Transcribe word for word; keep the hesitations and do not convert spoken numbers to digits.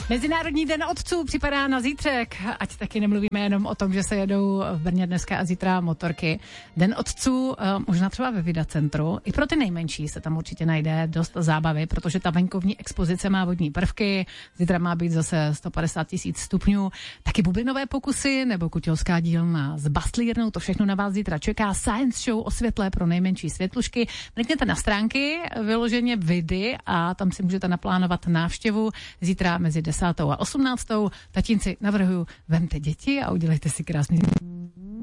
Mezinárodní den otců připadá na zítřek, ať taky nemluvíme jenom o tom, že se jedou v Brně dneska a zítra motorky. Den otců možná třeba ve Vida centru. I pro ty nejmenší se tam určitě najde dost zábavy, protože ta venkovní expozice má vodní prvky, zítra má být zase sto padesát tisíc stupňů, taky bublinové pokusy nebo kutilská dílna s bastlírnou, to všechno na vás zítra čeká. Science show o světle pro nejmenší světlušky. Mrkněte na stránky vyloženě Vidy a tam si můžete naplánovat návštěvu zítra mezi desátou a osmnáctou. Tatínci, navrhuju, vemte děti a udělejte si krásný